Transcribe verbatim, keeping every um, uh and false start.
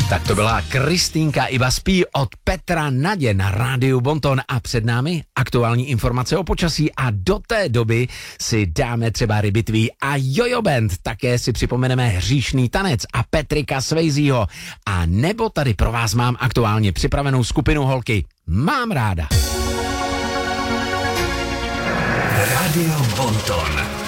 Tak to byla Kristýnka Iba spí od Petra Nadě na rádiu Bonton a před námi aktuální informace o počasí a do té doby si dáme třeba Rybitví a Jojo Band, také si připomeneme Hříšný tanec a Petrika Swayzeho a nebo tady pro vás mám aktuálně připravenou skupinu holky Mám ráda. Radio Bonton.